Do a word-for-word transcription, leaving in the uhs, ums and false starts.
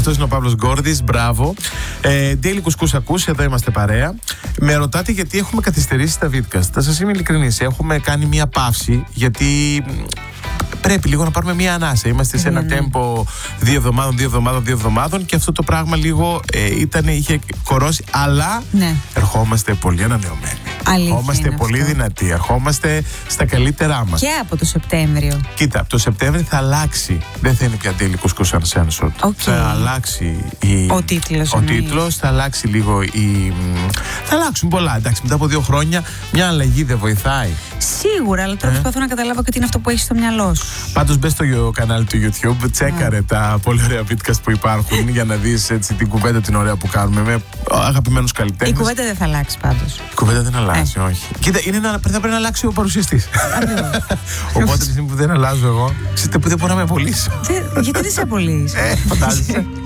αυτός είναι ο Παύλος Γκόρδης, μπράβο. Ε, Daily Κουσκούς ακούς, εδώ είμαστε παρέα. Με ρωτάτε γιατί έχουμε καθυστερήσει στα Vidcast. Θα σας είμαι ειλικρινής, έχουμε κάνει μία παύση γιατί πρέπει λίγο να πάρουμε μία ανάσα. Είμαστε σε ένα ναι, ναι. τέμπο δύο εβδομάδων, δύο εβδομάδων, δύο εβδομάδων και αυτό το πράγμα λίγο ε, ήταν, είχε κορώσει. Αλλά ναι. ερχόμαστε πολύ ανανεωμένοι. Αλήθεια Ερχόμαστε πολύ αυτό. δυνατοί. Ερχόμαστε στα καλύτερά μας. Και από το Σεπτέμβριο. Κοίτα, από το Σεπτέμβριο θα αλλάξει. Δεν θα είναι πια Daily Κουσκούς Uncensored. Okay. Θα αλλάξει η... ο τίτλος. Ο τίτλος, θα αλλάξει λίγο η... Θα αλλάξουν πολλά. Εντάξει, μετά από δύο χρόνια μια αλλαγή δεν βοηθάει. Σίγουρα, αλλά τώρα Ε? προσπαθώ να καταλάβω και τι είναι αυτό που έχει στο μυαλό σου. Πάντως μπες στο κανάλι του YouTube, τσέκαρε yeah. τα πολύ ωραία Vidcast που υπάρχουν για να δεις έτσι την κουβέντα την ωραία που κάνουμε με αγαπημένους καλλιτέχνες. Η κουβέντα δεν θα αλλάξει πάντως. Η κουβέντα δεν αλλάζει, ε. όχι. Κοίτα, είναι να, θα πρέπει να αλλάξει ο παρουσιαστής. Οπότε τη στιγμή που δεν αλλάζω εγώ, ξέρετε που δεν μπορώ να με απολύσω. Γιατί δεν σε απολύεις? Ε, φαντάζεσαι.